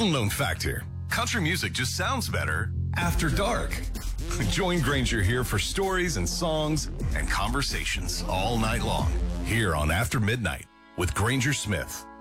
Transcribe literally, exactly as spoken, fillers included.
Little known fact here. Country music just sounds better after dark. Join Granger here for stories and songs and conversations all night long here on After Midnight with Granger Smith.